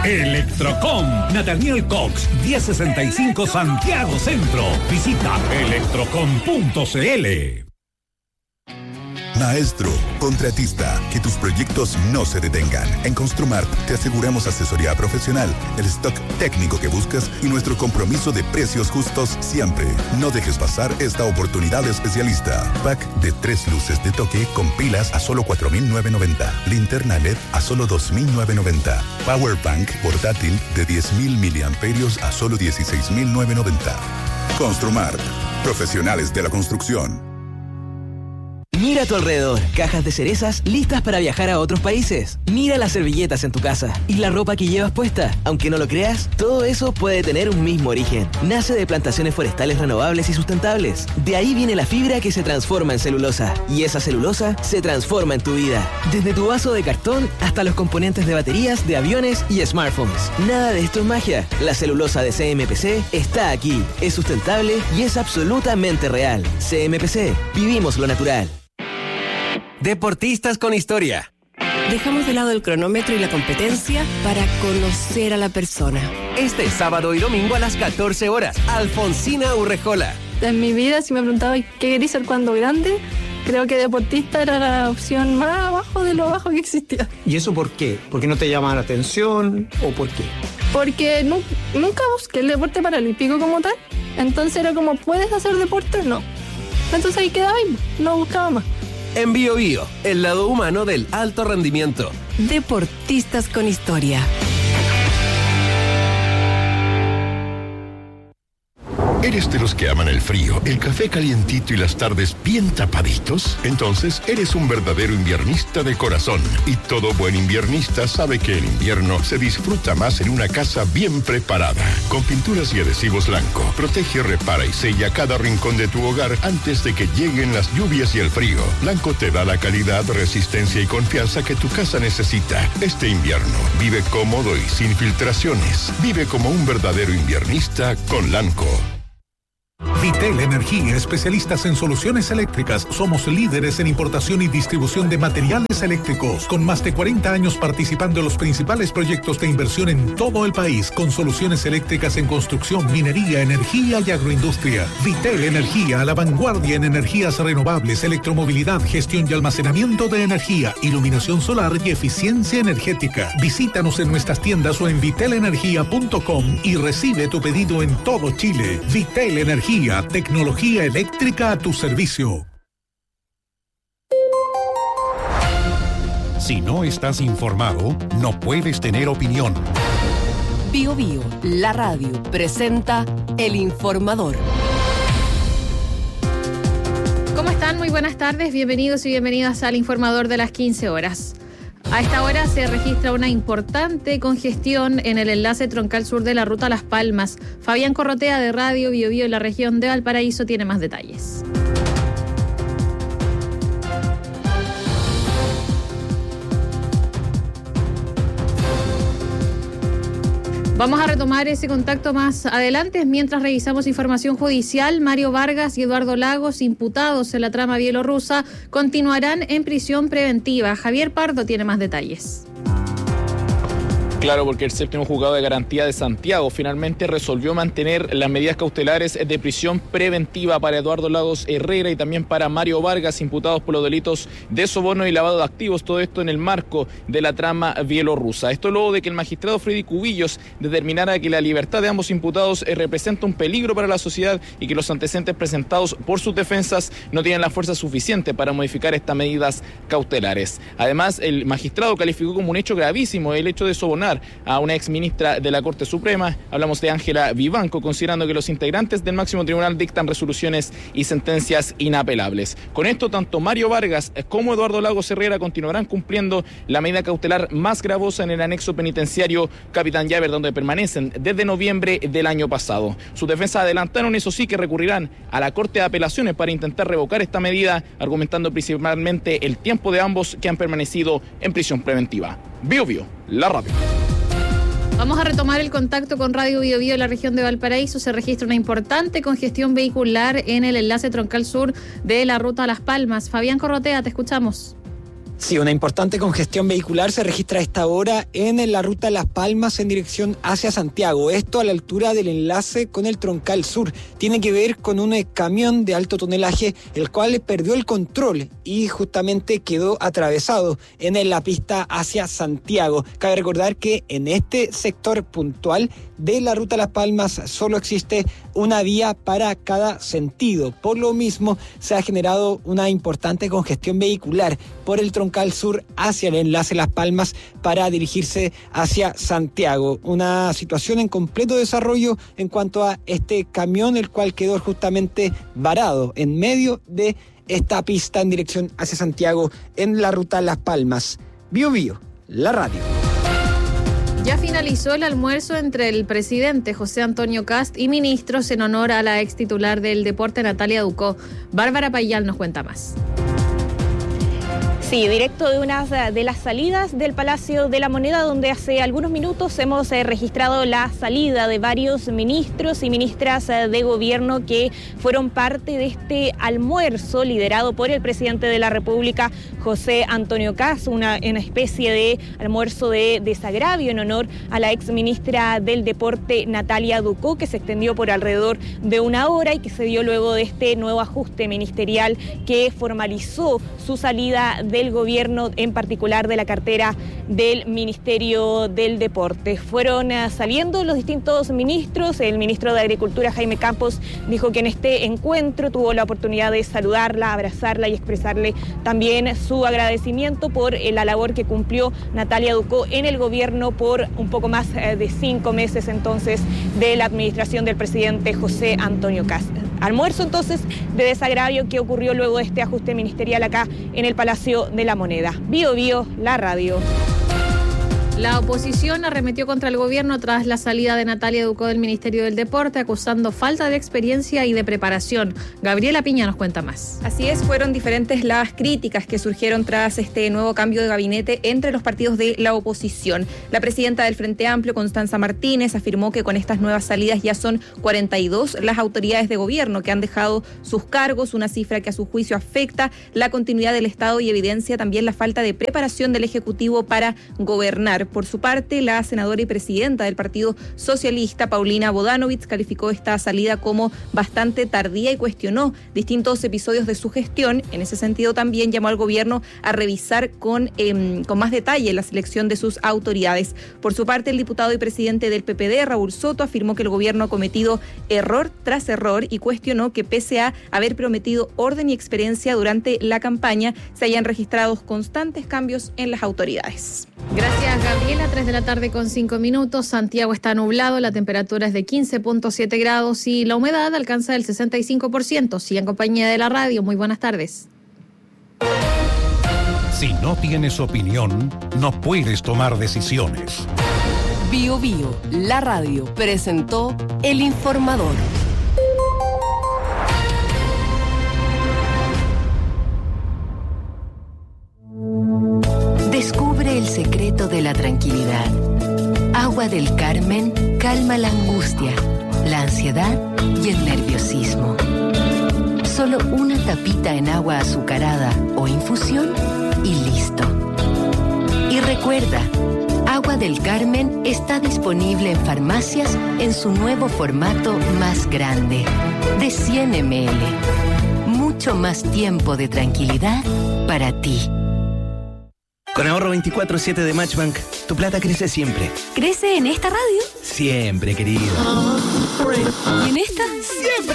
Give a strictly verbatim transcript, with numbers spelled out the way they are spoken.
Electrocom, Nathaniel Cox, diez sesenta y cinco Santiago Centro. Visita electrocom punto c l. Maestro, contratista, que tus proyectos no se detengan. En Construmart te aseguramos asesoría profesional, el stock técnico que buscas y nuestro compromiso de precios justos siempre. No dejes pasar esta oportunidad especialista. Pack de tres luces de toque con pilas a solo cuatro mil novecientos noventa. Linterna L E D a solo dos mil novecientos noventa. Power Bank portátil de diez mil miliamperios a solo dieciséis mil novecientos noventa. Construmart, profesionales de la construcción. Mira a tu alrededor, cajas de cerezas listas para viajar a otros países. Mira las servilletas en tu casa y la ropa que llevas puesta. Aunque no lo creas, todo eso puede tener un mismo origen. Nace de plantaciones forestales renovables y sustentables. De ahí viene la fibra que se transforma en celulosa. Y esa celulosa se transforma en tu vida. Desde tu vaso de cartón hasta los componentes de baterías, de aviones y smartphones. Nada de esto es magia. La celulosa de C M P C está aquí. Es sustentable y es absolutamente real. C M P C. Vivimos lo natural. Deportistas con historia. Dejamos de lado el cronómetro y la competencia para conocer a la persona. Este sábado y domingo a las catorce horas, Alfonsina Urrejola. En mi vida, si me preguntaba qué quería ser cuando grande, creo que deportista era la opción más abajo de lo abajo que existía. ¿Y eso por qué? ¿Por qué no te llama la atención o por qué? Porque nu- nunca busqué el deporte paralímpico como tal. Entonces era como, ¿puedes hacer deporte? No. Entonces ahí quedaba ahí, no buscaba más. En Bio Bio, el lado humano del alto rendimiento. Deportistas con historia. ¿Eres de los que aman el frío, el café calientito y las tardes bien tapaditos? Entonces eres un verdadero inviernista de corazón. Y todo buen inviernista sabe que el invierno se disfruta más en una casa bien preparada. Con pinturas y adhesivos Lanco, protege, repara y sella cada rincón de tu hogar antes de que lleguen las lluvias y el frío. Lanco te da la calidad, resistencia y confianza que tu casa necesita. Este invierno, vive cómodo y sin filtraciones. Vive como un verdadero inviernista con Lanco. Vitel Energía, especialistas en soluciones eléctricas. Somos líderes en importación y distribución de materiales eléctricos, con más de cuarenta años participando en los principales proyectos de inversión en todo el país, con soluciones eléctricas en construcción, minería, energía y agroindustria. Vitel Energía, a la vanguardia en energías renovables, electromovilidad, gestión y almacenamiento de energía, iluminación solar y eficiencia energética. Visítanos en nuestras tiendas o en vitel energía punto com y recibe tu pedido en todo Chile. Vitel Energía, tecnología eléctrica a tu servicio. Si no estás informado, no puedes tener opinión. Bio Bio, la radio, presenta El Informador. ¿Cómo están? Muy buenas tardes, bienvenidos y bienvenidas al Informador de las quince horas. A esta hora se registra una importante congestión en el enlace troncal sur de la ruta Las Palmas. Fabián Corrotea de Radio Bio Bio en la región de Valparaíso tiene más detalles. Vamos a retomar ese contacto más adelante mientras revisamos información judicial. Mario Vargas y Eduardo Lagos, imputados en la trama bielorrusa, continuarán en prisión preventiva. Javier Pardo tiene más detalles. Claro, porque el séptimo juzgado de garantía de Santiago finalmente resolvió mantener las medidas cautelares de prisión preventiva para Eduardo Lagos Herrera y también para Mario Vargas, imputados por los delitos de soborno y lavado de activos, todo esto en el marco de la trama bielorrusa. Esto luego de que el magistrado Freddy Cubillos determinara que la libertad de ambos imputados representa un peligro para la sociedad y que los antecedentes presentados por sus defensas no tienen la fuerza suficiente para modificar estas medidas cautelares. Además, el magistrado calificó como un hecho gravísimo el hecho de sobornar a una ex ministra de la Corte Suprema. Hablamos de Ángela Vivanco, considerando que los integrantes del máximo tribunal dictan resoluciones y sentencias inapelables. Con esto, tanto Mario Vargas como Eduardo Lagos Herrera continuarán cumpliendo la medida cautelar más gravosa en el anexo penitenciario Capitán Llaver, donde permanecen desde noviembre del año pasado. Sus defensas adelantaron, eso sí, que recurrirán a la Corte de Apelaciones para intentar revocar esta medida, argumentando principalmente el tiempo de ambos que han permanecido en prisión preventiva. Bio Bio, la radio. Vamos a retomar el contacto con Radio Bio Bio en la región de Valparaíso. Se registra una importante congestión vehicular en el enlace troncal sur de la ruta Las Palmas. Fabián Corrotea, te escuchamos. Sí, una importante congestión vehicular se registra a esta hora en la ruta Las Palmas en dirección hacia Santiago. Esto a la altura del enlace con el Troncal Sur. Tiene que ver con un camión de alto tonelaje, el cual perdió el control y justamente quedó atravesado en la pista hacia Santiago. Cabe recordar que en este sector puntual de la ruta Las Palmas solo existe una vía para cada sentido. Por lo mismo, se ha generado una importante congestión vehicular por el Troncal Sur hacia el enlace Las Palmas para dirigirse hacia Santiago. Una situación en completo desarrollo en cuanto a este camión, el cual quedó justamente varado en medio de esta pista en dirección hacia Santiago en la ruta Las Palmas. Bio Bio, la radio. Ya finalizó el almuerzo entre el presidente José Antonio Kast y ministros en honor a la ex titular del deporte Natalia Ducó. Bárbara Payal nos cuenta más. Sí, directo de una de las salidas del Palacio de la Moneda, donde hace algunos minutos hemos eh, registrado la salida de varios ministros y ministras eh, de gobierno que fueron parte de este almuerzo liderado por el presidente de la República, José Antonio Kast, una, una especie de almuerzo de desagravio en honor a la ex ministra del Deporte, Natalia Ducó, que se extendió por alrededor de una hora y que se dio luego de este nuevo ajuste ministerial que formalizó su salida de del gobierno, en particular de la cartera del Ministerio del Deporte. Fueron uh, saliendo los distintos ministros. El ministro de Agricultura, Jaime Campos, dijo que en este encuentro tuvo la oportunidad de saludarla, abrazarla y expresarle también su agradecimiento por eh, la labor que cumplió Natalia Ducó en el gobierno por un poco más eh, de cinco meses entonces de la administración del presidente José Antonio Kast. Almuerzo entonces de desagravio que ocurrió luego de este ajuste ministerial acá en el Palacio de la Moneda. Bio Bio, la radio. La oposición arremetió contra el gobierno tras la salida de Natalia Ducó del Ministerio del Deporte, acusando falta de experiencia y de preparación. Gabriela Piña nos cuenta más. Así es, fueron diferentes las críticas que surgieron tras este nuevo cambio de gabinete entre los partidos de la oposición. La presidenta del Frente Amplio, Constanza Martínez, afirmó que con estas nuevas salidas ya son cuarenta y dos las autoridades de gobierno que han dejado sus cargos, una cifra que a su juicio afecta la continuidad del Estado y evidencia también la falta de preparación del Ejecutivo para gobernar. Por su parte, la senadora y presidenta del Partido Socialista, Paulina Bodanovich, calificó esta salida como bastante tardía y cuestionó distintos episodios de su gestión. En ese sentido, también llamó al gobierno a revisar con, eh, con más detalle la selección de sus autoridades. Por su parte, el diputado y presidente del P P D, Raúl Soto, afirmó que el gobierno ha cometido error tras error y cuestionó que pese a haber prometido orden y experiencia durante la campaña, se hayan registrado constantes cambios en las autoridades. Gracias, Gabriela. tres de la tarde con cinco minutos. Santiago está nublado, la temperatura es de quince punto siete grados y la humedad alcanza el sesenta y cinco por ciento. Sí, en compañía de la radio. Muy buenas tardes. Si no tienes opinión, no puedes tomar decisiones. Bio Bio, la radio, presentó El Informador. Descubre el secreto de la tranquilidad. Agua del Carmen calma la angustia, la ansiedad y el nerviosismo. Solo una tapita en agua azucarada o infusión y listo. Y recuerda, Agua del Carmen está disponible en farmacias en su nuevo formato más grande, de cien mililitros. Mucho más tiempo de tranquilidad para ti. Con ahorro veinticuatro siete de Matchbank, tu plata crece siempre. ¿Crece en esta radio? Siempre, querido. ¿Y en esta? ¡Siempre!